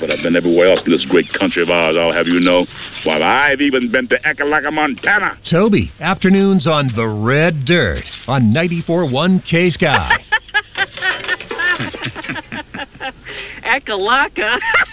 but I've been everywhere else in this great country of ours, I'll have you know. While I've even been to Ekalaka, Montana. Toby, afternoons on The Red Dirt on 94.1 K-Sky. Ekalaka.